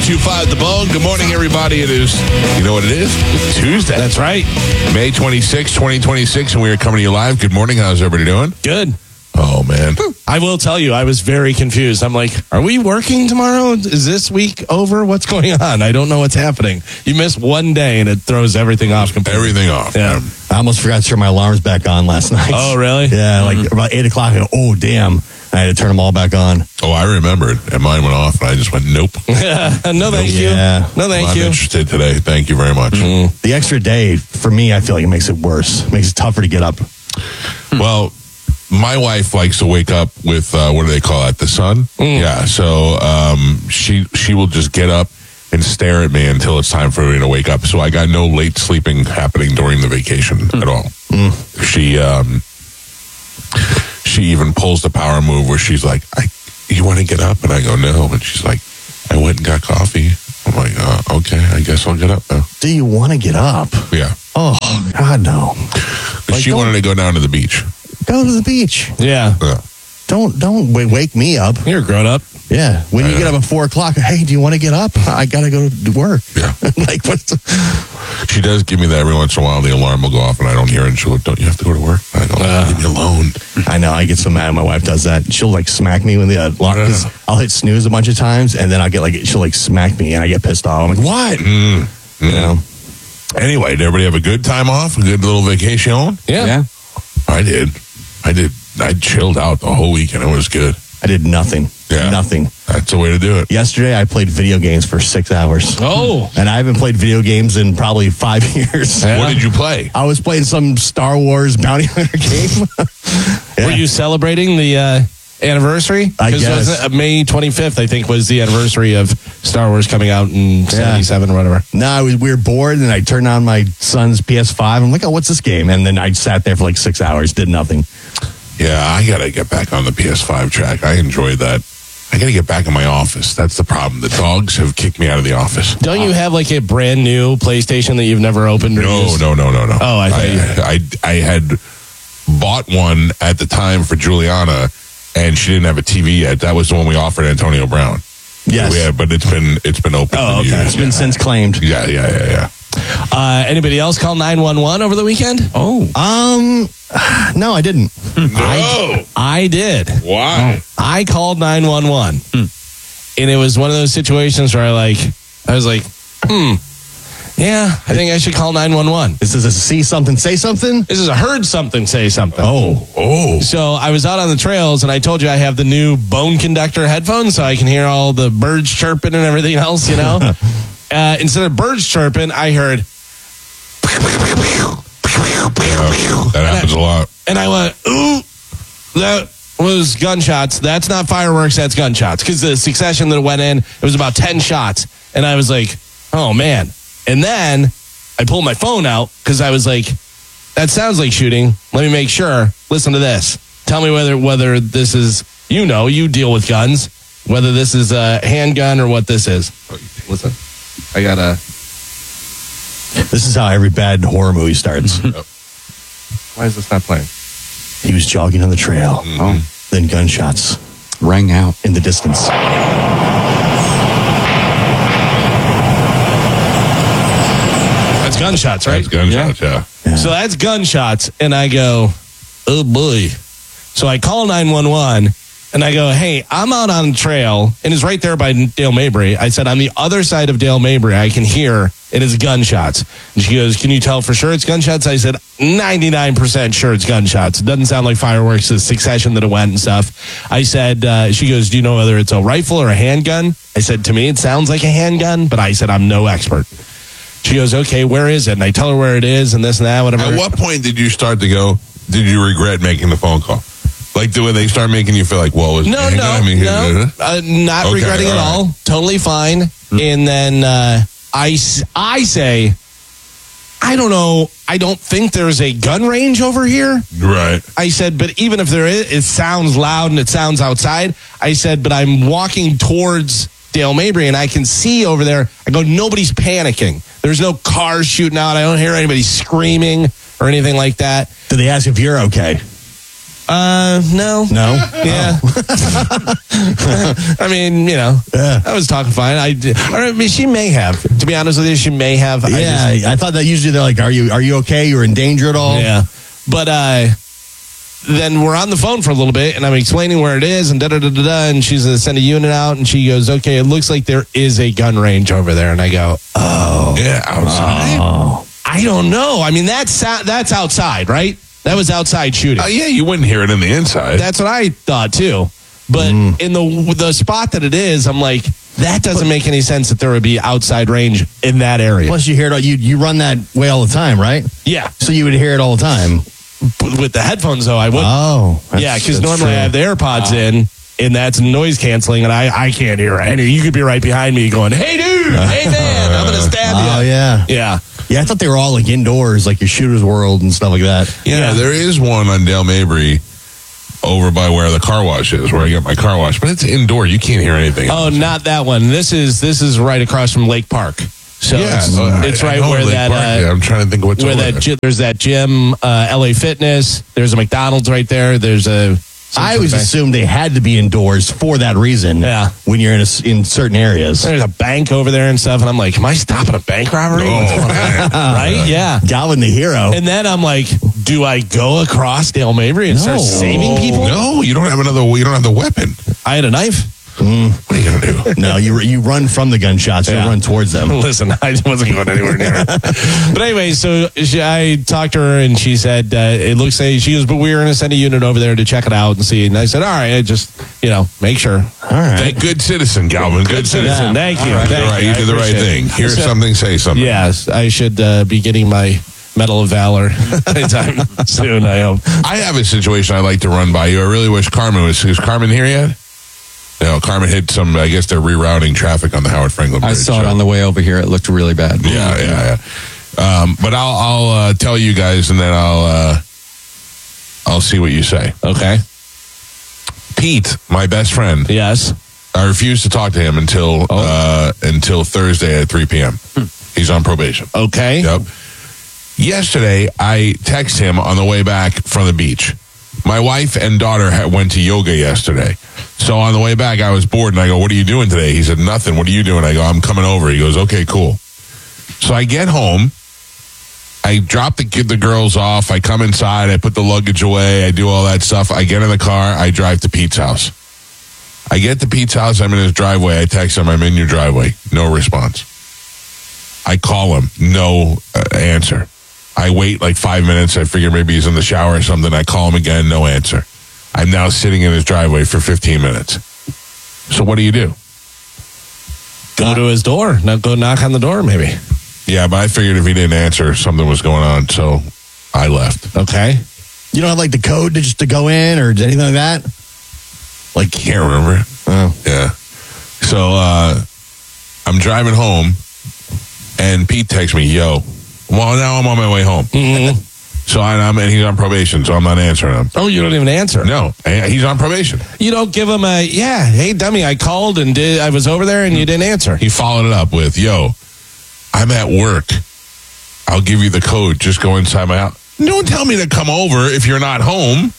1025 The Bone. Good morning, everybody. It is, you know what it is? It's Tuesday. That's right. May 26, 2026, and we are coming to you live. Good morning. How's everybody doing? Good. Oh, man. I will tell you, I was very confused. I'm like, are we working tomorrow? Is this week over? What's going on? I don't know what's happening. You miss one day and it throws everything off completely. Everything off. Yeah. I almost forgot to turn my alarms back on last night. Oh, really? Yeah, like about 8 o'clock. I go, oh, damn. I had to turn them all back on. Oh, I remembered. And mine went off, and I just went, nope. No, thank you. Yeah. No, thank I'm you. interested today. Thank you very much. The extra day, for me, I feel like it makes it worse. It makes it tougher to get up. Well, my wife likes to wake up with, what do they call it? The sun? Yeah. So she will just get up and stare at me until it's time for me to wake up. So I got no late sleeping happening during the vacation at all. She even pulls the power move where she's like, you want to get up? And I go, no. And she's like, I went and got coffee. I'm like, okay, I guess I'll get up now. Do you want to get up? Yeah. Oh, God, no. Like, She wanted to go down to the beach. Go to the beach. Yeah. Yeah. Don't wake me up. You're a grown up. Yeah. When you get up at 4 o'clock, hey, do you want to get up? I got to go to work. Yeah. Like, what's the... She does give me that every once in a while. The alarm will go off and I don't hear it. And she'll go, don't you have to go to work? And I go, leave me alone. I know. I get so mad when my wife does that. She'll like smack me when the alarm. I'll hit snooze a bunch of times, and then I'll get like she'll like smack me, and I get pissed off. I'm like, what? You know. Anyway, did everybody have a good time off? A good little vacation? Yeah. I did. I chilled out the whole weekend. It was good. I did nothing. Yeah. Nothing. That's the way to do it. Yesterday, I played video games for 6 hours. Oh. And I haven't played video games in probably 5 years. Yeah. What did you play? I was playing some Star Wars bounty hunter game. Were you celebrating the anniversary? I guess. Wasn't May 25th, I think, was the anniversary of Star Wars coming out in 77 or whatever. No, we were bored, and I turned on my son's PS5. I'm like, oh, what's this game? And then I sat there for like 6 hours, did nothing. Yeah, I got to get back on the PS5 track. I enjoyed that. I got to get back in my office. That's the problem. The dogs have kicked me out of the office. Don't you have like a brand new PlayStation that you've never opened or used? No. Oh, I thought I had bought one at the time for Juliana, and she didn't have a TV yet. That was the one we offered Antonio Brown. Yes. Yeah, but it's been open. Oh, for okay. years. It's been since claimed. Yeah. Anybody else call 911 over the weekend? No, I didn't. No. I did. Why? I called 911. And it was one of those situations where I was like, yeah, I think I should call 911. This is a see something, say something? This is a heard something, say something. Oh. So I was out on the trails, and I told you I have the new bone conductor headphones, so I can hear all the birds chirping and everything else, you know? Instead of birds chirping, I heard... That happens a lot. And I went, ooh, that was gunshots. That's not fireworks, that's gunshots. Because the succession that went in, it was about 10 shots. And I was like, oh, man. And then I pulled my phone out because I was like, that sounds like shooting. Let me make sure. Listen to this. Tell me whether this is, you deal with guns, whether this is a handgun or what this is. Listen, I got a... This is how every bad horror movie starts. Why is this not playing? He was jogging on the trail. Then gunshots rang out in the distance. That's gunshots, right? That's gunshots, yeah. So that's gunshots, and I go, oh boy. So I call 911, and I go, hey, I'm out on the trail, and it's right there by Dale Mabry. I said, on the other side of Dale Mabry, I can hear it is gunshots. And she goes, can you tell for sure it's gunshots? I said, 99% sure it's gunshots. It doesn't sound like fireworks, the succession that it went and stuff. I said, she goes, do you know whether it's a rifle or a handgun? I said, to me, it sounds like a handgun, but I said, I'm no expert. She goes, okay, where is it? And I tell her where it is and this and that, whatever. At what point did you start to go, did you regret making the phone call? Like, when they start making you feel like, well, not Okay, regretting all at all. Totally fine. And then I say, I don't know. I don't think there's a gun range over here. Right. I said, but even if there is, it sounds loud and it sounds outside. I said, but I'm walking towards Dale Mabry and I can see over there. I go, nobody's panicking. There's no cars shooting out. I don't hear anybody screaming or anything like that. Did they ask if you're okay? No. No? Yeah. I mean, I was talking fine. I mean, she may have. To be honest with you, she may have. I thought that usually they're like, are you okay? You're in danger at all? Yeah. But then we're on the phone for a little bit, and I'm explaining where it is, and da-da-da-da-da, and she's going to send a unit out, and she goes, okay, it looks like there is a gun range over there. And I go, Yeah, outside. I don't know. I mean, that's outside, right? That was outside shooting. Yeah, you wouldn't hear it in the inside. That's what I thought, too. But in the spot that it is, I'm like, that doesn't make any sense that there would be outside range in that area. Plus, you hear it. You run that way all the time, right? Yeah. So you would hear it all the time. With the headphones, though, I would. Oh. Yeah, because normally I have the AirPods in, and that's noise canceling, and I can't hear it. You could be right behind me going, hey, dude, hey, man, I'm going to stab you. Oh, yeah. Yeah. Yeah, I thought they were all like indoors, like your Shooter's World and stuff like that. Yeah, there is one on Dale Mabry over by where the car wash is, where I get my car wash, but it's indoor. You can't hear anything. Oh, not that one. This is right across from Lake Park. So it's right where that. I'm trying to think of what's where over that there. there's that gym, LA Fitness. There's a McDonald's right there. There's a. I always assumed they had to be indoors for that reason. Yeah. When you're in certain areas. There's a bank over there and stuff, and I'm like, am I stopping a bank robbery? Right? Yeah. Galvin the hero. And then I'm like, do I go across Dale Mabry and start saving people? No, you don't have the weapon. I had a knife. What are you going to do? No, you run from the gunshots. You run towards them. Listen, I wasn't going anywhere near it. But anyway, so I talked to her, and she said, it looks like she goes, but we're going to send a unit over there to check it out and see. And I said, all right, just, make sure. All right. Good citizen, Galvin. Good citizen. Yeah. Thank you. You did the right thing. Hear something, say something. Yes, I should be getting my Medal of Valor anytime soon, I hope. I have a situation I'd like to run by you. I really wish Carmen was. Is Carmen here yet? No, Carmen hit some. I guess they're rerouting traffic on the Howard Franklin Bridge. I saw it on the way over here. It looked really bad. Yeah. But I'll tell you guys, and then I'll see what you say. Okay. Pete, my best friend. Yes. I refuse to talk to him until Thursday at 3 p.m. He's on probation. Okay. Yep. Yesterday, I text him on the way back from the beach. My wife and daughter went to yoga yesterday. So on the way back, I was bored, and I go, what are you doing today? He said, nothing. What are you doing? I go, I'm coming over. He goes, okay, cool. So I get home. I drop the girls off. I come inside. I put the luggage away. I do all that stuff. I get in the car. I drive to Pete's house. I get to Pete's house. I'm in his driveway. I text him, I'm in your driveway. No response. I call him. No answer. I wait like 5 minutes. I figure maybe he's in the shower or something. I call him again. No answer. I'm now sitting in his driveway for 15 minutes. So what do you do? Go to his door. Now go knock on the door, maybe. Yeah, but I figured if he didn't answer, something was going on. So I left. Okay. You don't have like the code to go in or anything like that? Like, can't remember. Oh. Yeah. So I'm driving home, and Pete texts me, yo. Well, now I'm on my way home. Mm-hmm. So and he's on probation, so I'm not answering him. Oh, you don't even answer? No, he's on probation. You don't give him hey, dummy, I called and I was over there and you didn't answer. He followed it up with, yo, I'm at work. I'll give you the code. Just go inside my house. Don't tell me to come over if you're not home.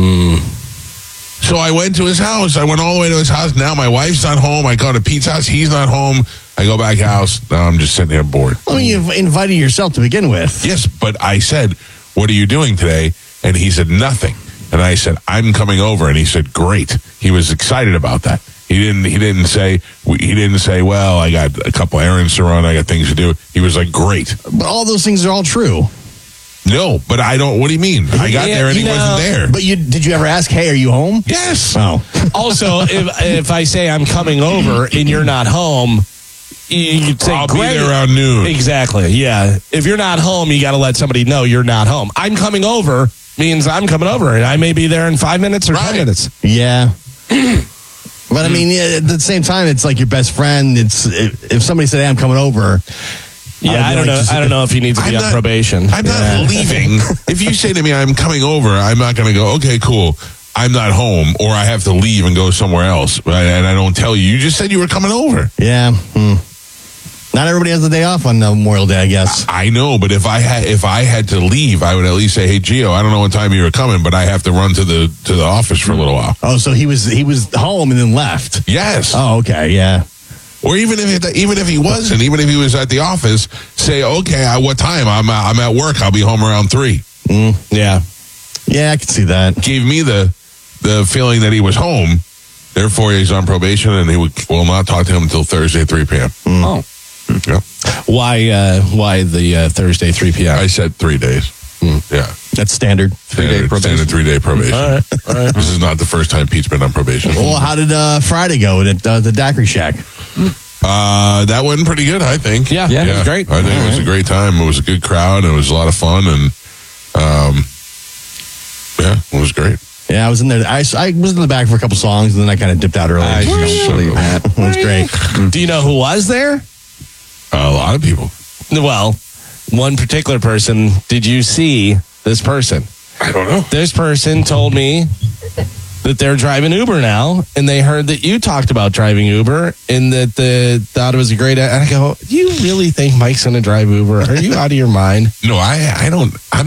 So I went to his house. I went all the way to his house. Now my wife's not home. I go to Pete's house. He's not home. I go back house. Now I'm just sitting there bored. Well, you've invited yourself to begin with. Yes, but I said, what are you doing today? And he said, nothing. And I said, I'm coming over. And he said, great. He was excited about that. He didn't say, well, I got a couple errands to run. I got things to do. He was like, great. But all those things are all true. No, but I don't. What do you mean? I got there and he wasn't there. But did you ever ask, hey, are you home? Yes. Oh. Also, if I say I'm coming over and you're not home, you'd say, I'll be there around noon. Exactly. Yeah. If you're not home, you got to let somebody know you're not home. I'm coming over means I'm coming over, and I may be there in 5 minutes or 10 minutes. Yeah. But I mean, at the same time, it's like your best friend. If somebody said, hey, I'm coming over. Yeah, I don't know. I don't know if you need to be on probation. I'm not leaving. If you say to me, I'm coming over, I'm not going to go, okay, cool. I'm not home, or I have to leave and go somewhere else. And I don't tell you. You just said you were coming over. Yeah. Not everybody has the day off on Memorial Day, I guess. I know, but if I had to leave, I would at least say, "Hey, Gio, I don't know what time you were coming, but I have to run to the office for a little while." Oh, so he was home and then left. Yes. Oh, okay, yeah. Or even if he wasn't, even if he was at the office, say, "Okay, what time? I'm at work. I'll be home around 3." Yeah. Yeah, I can see that. Gave me the feeling that he was home. Therefore, he's on probation, and he will not talk to him until Thursday, 3 p.m. Oh. Yeah. Why the Thursday 3 p.m.? I said 3 days. Yeah. That's standard. 3-day probation. Standard 3-day probation. All right. This is not the first time Pete's been on probation. Well, how did Friday go at the Daiquiri Shack? That went pretty good, I think. Yeah, it was great. I think it was a great time. It was a good crowd. It was a lot of fun, and yeah, it was great. Yeah, I was in there. I was in the back for a couple songs, and then I kind of dipped out early. I don't believe that. It was great. Do you know who was there? A lot of people. Well, one particular person. Did you see this person? I don't know. This person told me that they're driving Uber now, and they heard that you talked about driving Uber, and that thought it was a great. And I go, you really think Mike's going to drive Uber? Are you out of your mind? No, I don't.